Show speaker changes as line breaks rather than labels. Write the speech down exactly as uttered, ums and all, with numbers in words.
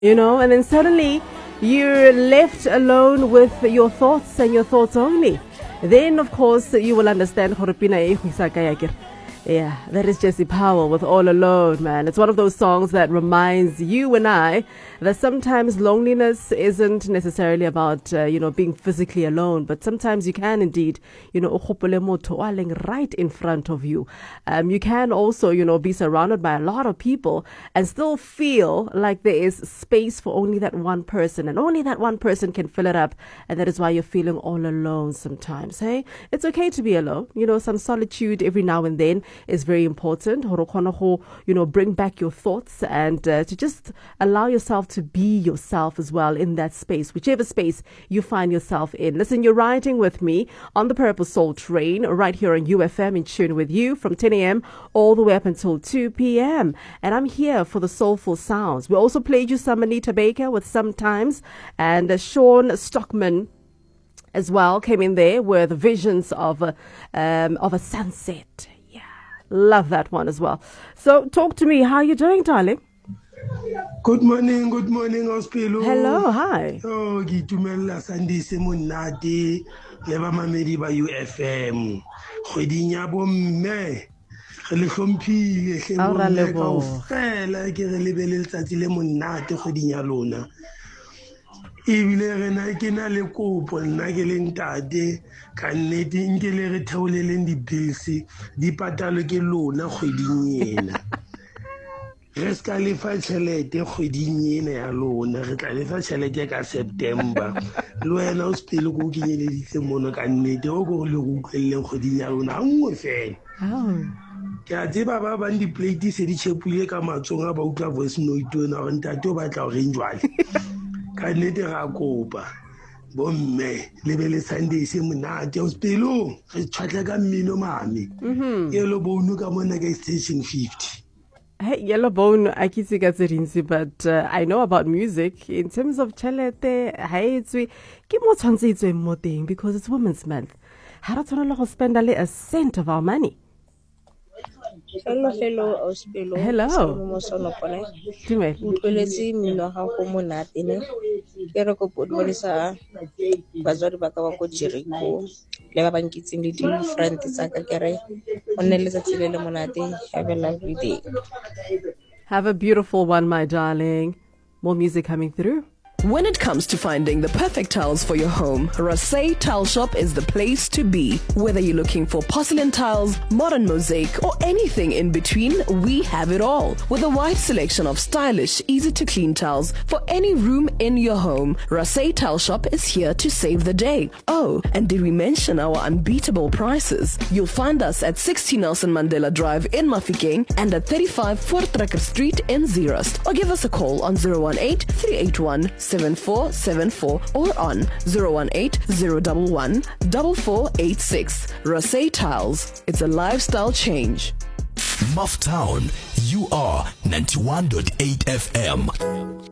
You know, and then suddenly you're left alone with your thoughts and your thoughts only. Then, of course, you will understand. Yeah, that is Jesse Powell with All Alone, man. It's one of those songs that reminds you and I that sometimes loneliness isn't necessarily about, uh, you know, being physically alone, but sometimes you can indeed, you know, right in front of you. Um, you can also, you know, be surrounded by a lot of people and still feel like there is space for only that one person, and only that one person can fill it up. And that is why you're feeling all alone sometimes. Hey, it's okay to be alone. You know, some solitude every now and then is very important. You know, bring back your thoughts and uh, to just allow yourself to be yourself as well in that space, whichever space you find yourself in. Listen, you're riding with me on the Purple Soul Train right here on U F M, in tune with you from ten a.m. all the way up until two p.m. And I'm here for the soulful sounds. We also played you some Anita Baker with Sometimes, and uh, Sean Stockman as well came in there with visions of a, um, of a sunset. Love that one as well. So talk to me. How are you doing, darling?
Good morning, good morning, Ospelo.
Hello, hi.
Oh, gitumela Sunday semonate leba mamedi ba U F M. Kgweding ya bomme. Re le hlomphile hle bomme kaofela ke re lebele letsatsi le monate kgweding ya lona. Ebile re na ke na le kopo nna ke le ntate ka nnete nke le re theoleleng di-bills di patalo ke lona kgweding ena. Re ska lefa tšhelete kgweding ena ya lona, re tla lefa tšhelete ka September. Le wena o sepele ko kenyeleditse mono ka nnete o go le go utlwelleng kgweding ya lona ha nngwe fela. Ke a tseba ba bang di-plate se di tšhepile ka matsong a ba utlwa voice note ena gore ntate o batla go reng jwale. Ka nnete ga kopa bomme lebele Sunday se monate o sepelo re tshwatla ka mmino mame. Yellow bone ka mona ka station fifty.
Hey, Yellow Bone, I keep saying but uh, I know about music. In terms of chelete, hey, it's we keep more chances more thing because it's Women's Month. How do you spend a cent of our money?
Hello, hello, Ospelo.
Hello.
Dime. Utlweletse mmino wa gago monate ne. Ke re go podisa bazwari ba ka ba go Jericho le ba bankitseng le different tsa ka ke re o nne letsatsi le le monate. Have a lovely day.
Have a beautiful one, my darling. More music coming through.
When it comes to finding the perfect tiles for your home, Rasay Tile Shop is the place to be. Whether you're looking for porcelain tiles, modern mosaic, or anything in between, we have it all. With a wide selection of stylish, easy-to-clean tiles for any room in your home, Rasay Tile Shop is here to save the day. Oh, and did we mention our unbeatable prices? You'll find us at sixty Nelson Mandela Drive in Mafikeng and at thirty-five Voortrekker Street in Zeerust. Or give us a call on zero one eight, three eight one, seven four seven four or on zero one eight, zero one one, four four eight six. Rasay Tiles. It's a lifestyle change.
Muff Town, you are ninety-one point eight F M.